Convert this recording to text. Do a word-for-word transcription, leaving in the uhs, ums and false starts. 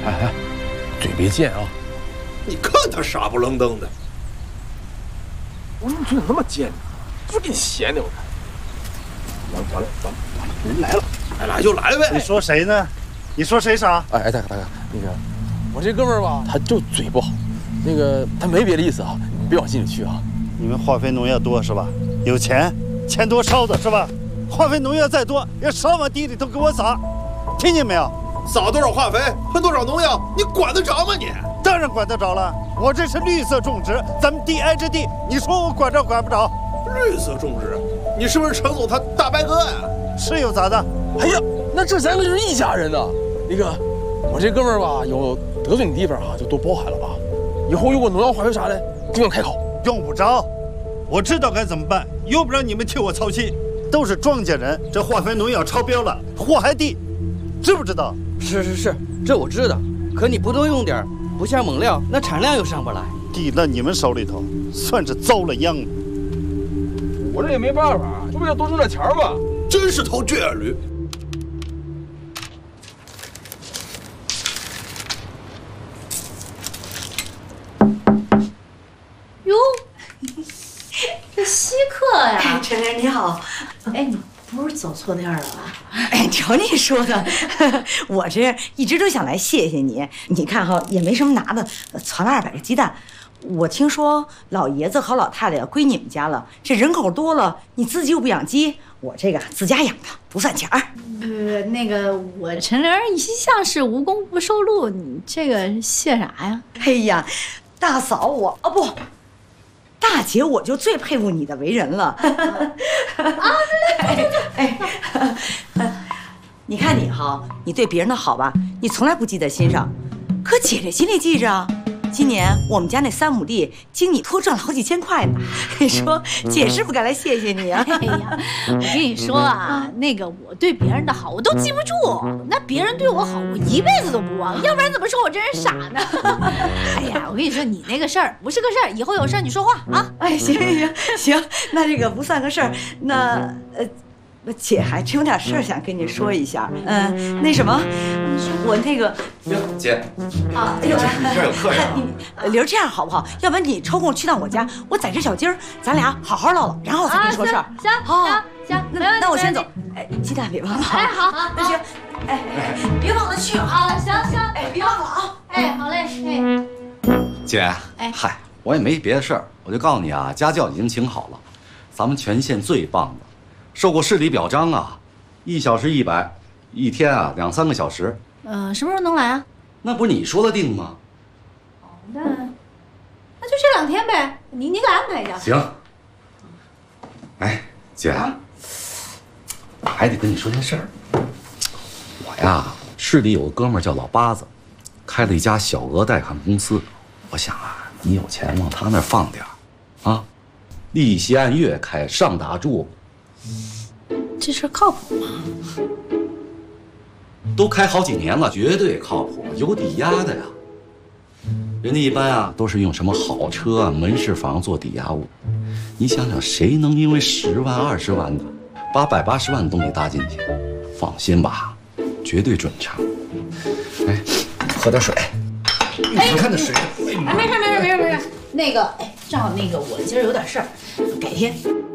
哎哎，嘴别贱啊！ 你看他傻不愣登的。 我怎么嘴怎么那么贱呢？就给你闲的，我看。完了完了完了完了，人来了， 哎，来就来呗。 你说谁呢？你说谁傻？ 哎哎，大哥大哥，那个我这哥们儿吧，他就嘴不好，那个他没别的意思啊，你别往心里去啊。 你们化肥农药多是吧？有钱，钱多烧的是吧？化肥农药再多，要烧往地里头给我撒，听见没有？ 撒多少化肥，喷多少农药，你管得着吗你？ 当然管得着了，我这是绿色种植，咱们地挨着地，你说我管着管不着？ 绿色种植，你是不是程总他大白哥呀？ 是又咋的？ 哎呀，那这咱可就是一家人呐。那个，我这哥们儿吧，有得罪你地方啊，就多包涵了啊。以后如果农药化肥啥的，尽量开口。 用不着，我知道该怎么办，用不着你们替我操心。都是庄稼人，这化肥农药超标了，祸害地，知不知道？ 是是是，这我知道。可你不多用点，不下猛料，那产量又上不来。 地在你们手里头，算是遭了殃。 我这也没办法，这不要多挣点钱吗？ 真是头倔驴。 哟，这稀客呀！ 哎，陈玲你好。 哎，你不是走错店了吧？ 哎，瞧你说的，我这一直都想来谢谢你。你看哈，也没什么拿的，攒了二百个鸡蛋。我听说老爷子和老太太归你们家了，这人口多了，你自己又不养鸡，我这个自家养的，不算钱儿。 呃，那个我陈玲一向是无功不受禄，你这个谢啥呀？ 哎呀，大嫂我哦不。大姐，我就最佩服你的为人了。啊，对对对对，哎，你看你哈，你对别人的好吧，你从来不记在心上，可姐这心里记着啊。今年我们家那三亩地，经你多赚了好几千块呢。你说姐是不该来谢谢你啊？ 哎呀，我跟你说啊，那个我对别人的好我都记不住，那别人对我好我一辈子都不忘，要不然怎么说我这人傻呢？哎呀，我跟你说，你那个事儿不是个事儿，以后有事儿你说话啊。 哎，行行行，那这个不算个事儿，那呃。姐还真有点事儿想跟你说一下，嗯，那什么，我那个姐啊，哎呦， 这儿有客人啊。 你玲儿这样好不好？要不然你抽空去趟我家，我宰只小鸡儿，咱俩好好唠唠，然后再跟你说事儿。 行行行， 那那我先走。哎，鸡蛋别忘了。 哎，好好， 那行，哎，别忘了去啊。 好，行行， 哎，别忘了啊。 哎，好嘞，哎。 姐，哎，嗨，我也没别的事儿，我就告诉你啊，家教已经请好了，咱们全县最棒的。受过市里表彰啊，一小时一百，一天啊两三个小时。 呃，什么时候能来啊？ 那不是你说的定吗？ 哦，那那就这两天呗，你你给安排一下。 行。哎，姐，啊、还得跟你说件事儿。我呀，市里有个哥们儿叫老八子，开了一家小额贷款公司。我想啊，你有钱往他那儿放点儿，啊。利息按月开，上打住。 这事靠谱吗？ 都开好几年了，绝对靠谱，有抵押的呀。人家一般啊都是用什么好车啊、门市房做抵押物。你想想，谁能因为十万、二十万的，把百八十万的东西搭进去？放心吧，绝对准成。哎，喝点水。 哎， 你看这水。 哎，没事没事没事没事。那个，哎，正好那个我今儿有点事儿，改天。